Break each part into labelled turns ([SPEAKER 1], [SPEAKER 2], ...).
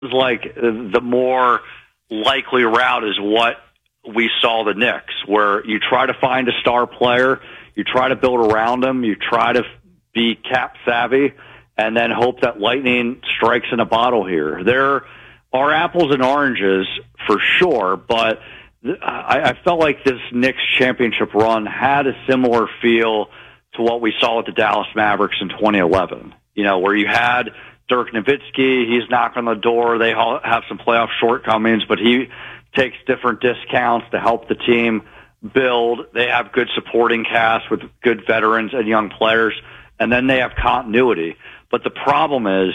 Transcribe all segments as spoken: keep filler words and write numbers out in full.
[SPEAKER 1] like the more likely route is what we saw the Knicks, where you try to find a star player, you try to build around them, you try to be cap savvy, and then hope that lightning strikes in a bottle here. There are apples and oranges for sure, but I, I felt like this Knicks championship run had a similar feel to what we saw with the Dallas Mavericks in twenty eleven. You know, where you had Dirk Nowitzki, he's knocking on the door. They have some playoff shortcomings, but he takes different discounts to help the team build. They have good supporting cast with good veterans and young players, and then they have continuity. But the problem is,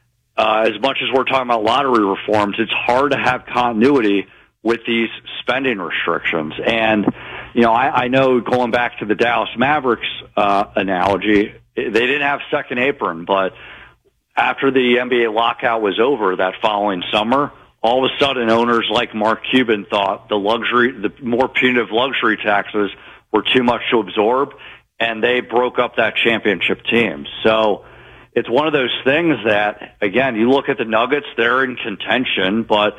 [SPEAKER 1] uh, as much as we're talking about lottery reforms, it's hard to have continuity with these spending restrictions. And, you know, I, I know going back to the Dallas Mavericks uh, analogy, they didn't have second apron, but after the N B A lockout was over that following summer, all of a sudden owners like Mark Cuban thought the luxury, the more punitive luxury taxes were too much to absorb, and they broke up that championship team. So it's one of those things that, again, you look at the Nuggets, they're in contention, but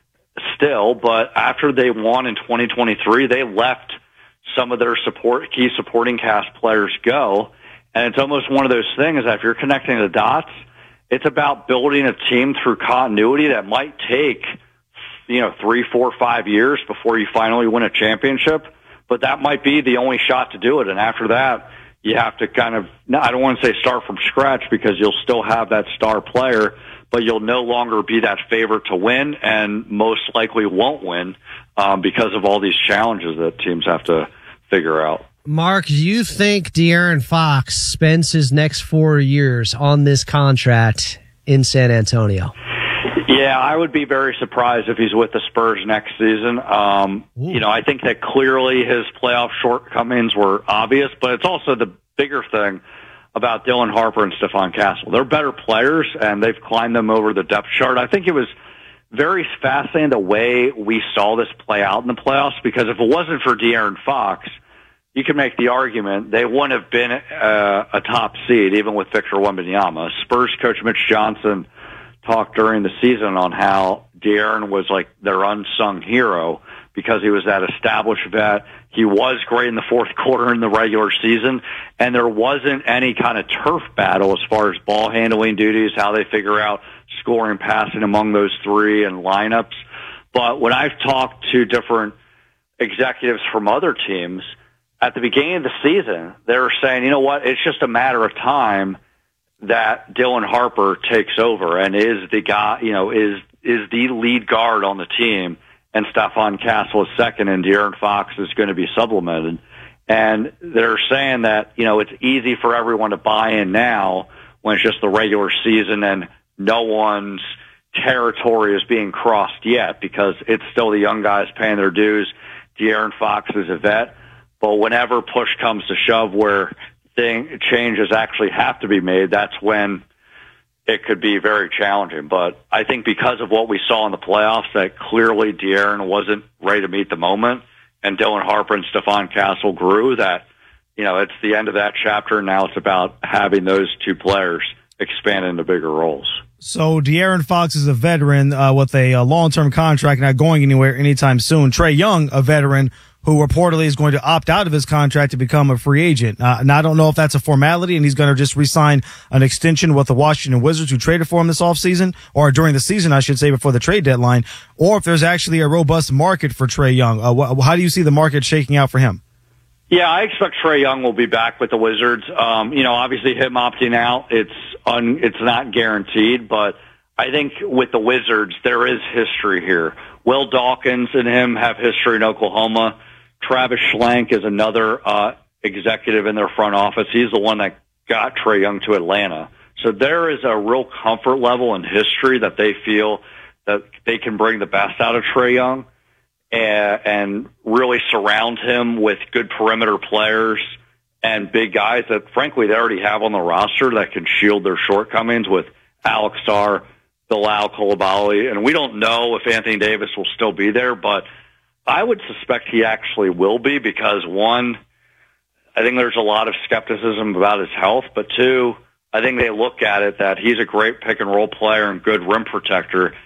[SPEAKER 1] still, but after they won in twenty twenty-three, they left some of their support, key supporting cast players go. And it's almost one of those things that if you're connecting the dots, it's about building a team through continuity that might take, you know, three, four, five years before you finally win a championship. But that might be the only shot to do it. And after that, you have to kind of, I don't want to say start from scratch because you'll still have that star player, but you'll no longer be that favorite to win and most likely won't win um, because of all these challenges that teams have to figure out.
[SPEAKER 2] Mark, do you think De'Aaron Fox spends his next four years on this contract in San Antonio?
[SPEAKER 1] Yeah, I would be very surprised if he's with the Spurs next season. Um, you know, I think that clearly his playoff shortcomings were obvious, but it's also the bigger thing about Dylan Harper and Stephon Castle. They're better players, and they've climbed them over the depth chart. I think it was very fascinating the way we saw this play out in the playoffs, because if it wasn't for De'Aaron Fox, you can make the argument they wouldn't have been uh, a top seed, even with Victor Wembanyama. Spurs coach Mitch Johnson talked during the season on how De'Aaron was like their unsung hero because he was that established vet. He was great in the fourth quarter in the regular season, and there wasn't any kind of turf battle as far as ball handling duties, how they figure out scoring, passing among those three and lineups. But when I've talked to different executives from other teams, at the beginning of the season, they were saying, you know what, it's just a matter of time that Dylan Harper takes over and is the guy, you know, is is the lead guard on the team, and Stephon Castle is second, and De'Aaron Fox is going to be supplemented. And they're saying that, you know, it's easy for everyone to buy in now when it's just the regular season and no one's territory is being crossed yet because it's still the young guys paying their dues. De'Aaron Fox is a vet. But whenever push comes to shove where thing, changes actually have to be made, that's when it could be very challenging. But I think because of what we saw in the playoffs, that clearly De'Aaron wasn't ready to meet the moment, and Dylan Harper and Stephon Castle grew, that, you know, it's the end of that chapter. Now it's about having those two players expand into bigger roles.
[SPEAKER 3] So De'Aaron Fox is a veteran uh, with a, a long-term contract, not going anywhere anytime soon. Trae Young, a veteran who reportedly is going to opt out of his contract to become a free agent. Uh, and I don't know if that's a formality and he's going to just re-sign an extension with the Washington Wizards, who traded for him this offseason, or during the season, I should say, before the trade deadline, or if there's actually a robust market for Trae Young. Uh, wh- how do you see the market shaking out for him?
[SPEAKER 1] Yeah, I expect Trae Young will be back with the Wizards. Um, you know, obviously him opting out, it's un, it's not guaranteed, but I think with the Wizards, there is history here. Will Dawkins and him have history in Oklahoma. Travis Schlenk is another uh, executive in their front office. He's the one that got Trae Young to Atlanta. So there is a real comfort level in history that they feel that they can bring the best out of Trae Young and, and really surround him with good perimeter players and big guys that, frankly, they already have on the roster that can shield their shortcomings with Alex Sarr, Bilal Coulibaly. And we don't know if Anthony Davis will still be there, but I would suspect he actually will be because, one, I think there's a lot of skepticism about his health, but two, I think they look at it that he's a great pick and roll player and good rim protector,